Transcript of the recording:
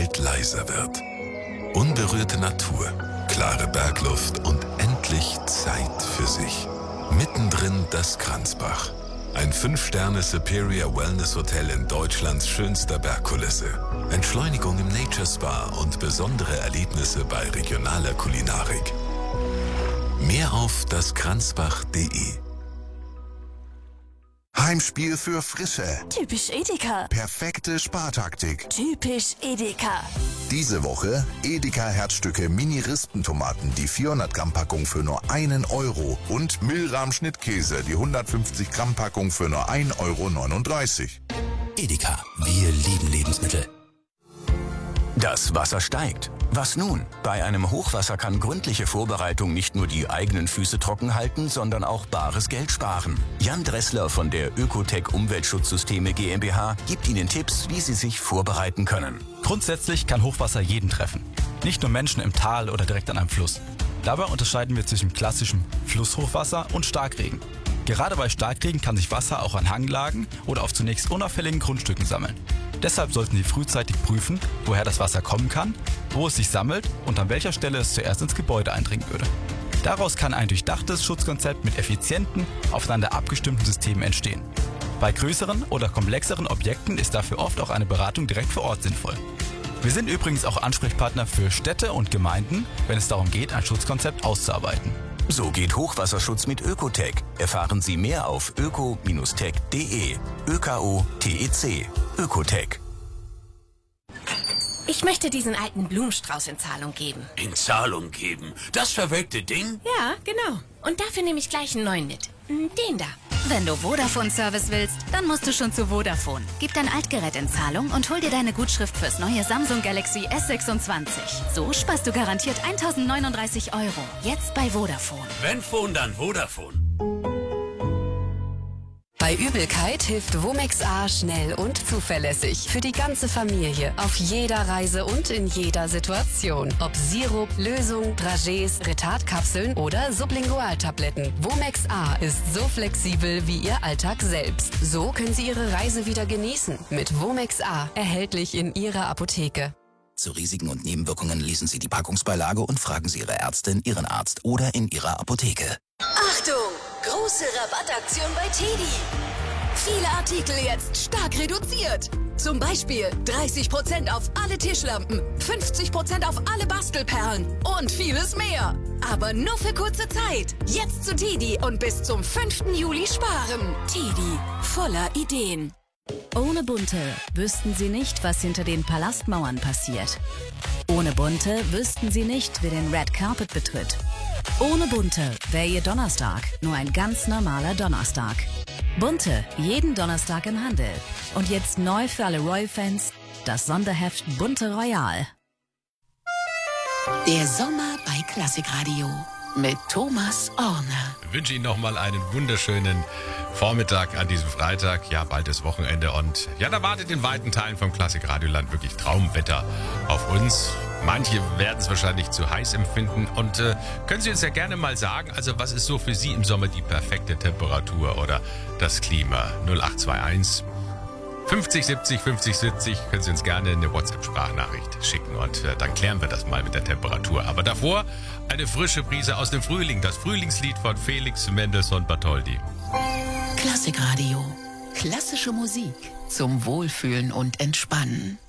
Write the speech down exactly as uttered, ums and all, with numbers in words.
Welt leiser wird. Unberührte Natur, klare Bergluft und endlich Zeit für sich. Mittendrin das Kranzbach. Ein fünf Sterne Superior Wellness Hotel in Deutschlands schönster Bergkulisse. Entschleunigung im Nature Spa und besondere Erlebnisse bei regionaler Kulinarik. Mehr auf daskranzbach punkt de. Heimspiel für Frische. Typisch Edeka. Perfekte Spartaktik. Typisch Edeka. Diese Woche Edeka Herzstücke Mini-Rispentomaten, die vierhundert Gramm Packung für nur einen Euro und Milram Schnittkäse, die hundertfünfzig Gramm Packung für nur ein Euro neununddreißig. Edeka, wir lieben Lebensmittel. Das Wasser steigt. Was nun? Bei einem Hochwasser kann gründliche Vorbereitung nicht nur die eigenen Füße trocken halten, sondern auch bares Geld sparen. Jan Dressler von der Ökotech Umweltschutzsysteme GmbH gibt Ihnen Tipps, wie Sie sich vorbereiten können. Grundsätzlich kann Hochwasser jeden treffen. Nicht nur Menschen im Tal oder direkt an einem Fluss. Dabei unterscheiden wir zwischen klassischem Flusshochwasser und Starkregen. Gerade bei Starkregen kann sich Wasser auch an Hanglagen oder auf zunächst unauffälligen Grundstücken sammeln. Deshalb sollten Sie frühzeitig prüfen, woher das Wasser kommen kann, wo es sich sammelt und an welcher Stelle es zuerst ins Gebäude eindringen würde. Daraus kann ein durchdachtes Schutzkonzept mit effizienten, aufeinander abgestimmten Systemen entstehen. Bei größeren oder komplexeren Objekten ist dafür oft auch eine Beratung direkt vor Ort sinnvoll. Wir sind übrigens auch Ansprechpartner für Städte und Gemeinden, wenn es darum geht, ein Schutzkonzept auszuarbeiten. So geht Hochwasserschutz mit Ökotech. Erfahren Sie mehr auf öko Bindestrich tech punkt de. Ö K O T E C. Ökotech. Ich möchte diesen alten Blumenstrauß in Zahlung geben. In Zahlung geben? Das verwelkte Ding? Ja, genau. Und dafür nehme ich gleich einen neuen mit. Den da. Wenn du Vodafone-Service willst, dann musst du schon zu Vodafone. Gib dein Altgerät in Zahlung und hol dir deine Gutschrift fürs neue Samsung Galaxy S sechsundzwanzig. So sparst du garantiert eintausendneununddreißig Euro. Jetzt bei Vodafone. Wenn Phone, dann Vodafone. Bei Übelkeit hilft Womex A schnell und zuverlässig für die ganze Familie auf jeder Reise und in jeder Situation. Ob Sirup, Lösung, Dragés, Retardkapseln oder Sublingualtabletten. Womex A ist so flexibel wie Ihr Alltag selbst. So können Sie Ihre Reise wieder genießen. Mit Womex A, erhältlich in Ihrer Apotheke. Zu Risiken und Nebenwirkungen lesen Sie die Packungsbeilage und fragen Sie Ihre Ärztin, Ihren Arzt oder in Ihrer Apotheke. Achtung! Große Rabattaktion bei Teddy. Viele Artikel jetzt stark reduziert. Zum Beispiel dreißig Prozent auf alle Tischlampen, fünfzig Prozent auf alle Bastelperlen und vieles mehr. Aber nur für kurze Zeit. Jetzt zu Teddy und bis zum fünften Juli sparen. Teddy, voller Ideen. Ohne Bunte wüssten Sie nicht, was hinter den Palastmauern passiert. Ohne Bunte wüssten Sie nicht, wer den Red Carpet betritt. Ohne Bunte wäre Ihr Donnerstag nur ein ganz normaler Donnerstag. Bunte, jeden Donnerstag im Handel. Und jetzt neu für alle Royal-Fans, das Sonderheft Bunte Royal. Der Sommer bei Klassikradio mit Thomas Orner. Ich wünsche Ihnen nochmal einen wunderschönen Vormittag an diesem Freitag. Ja, bald ist Wochenende und ja, da wartet in weiten Teilen vom Klassikradioland wirklich Traumwetter auf uns. Manche werden es wahrscheinlich zu heiß empfinden und äh, können Sie uns ja gerne mal sagen, also was ist so für Sie im Sommer die perfekte Temperatur oder das Klima? null acht zwei eins fünfzig siebzig fünfzig siebzig können Sie uns gerne eine WhatsApp-Sprachnachricht schicken und äh, dann klären wir das mal mit der Temperatur. Aber davor eine frische Brise aus dem Frühling, das Frühlingslied von Felix Mendelssohn Bartholdy. Klassikradio. Klassische Musik zum Wohlfühlen und Entspannen.